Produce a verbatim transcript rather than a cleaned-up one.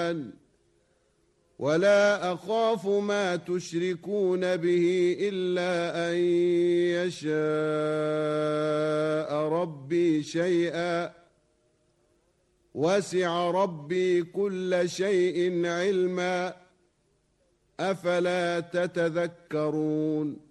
ولا أخاف ما تشركون به إلا أن يشاء ربي شيئا وسع ربي كل شيء علما أفلا تتذكرون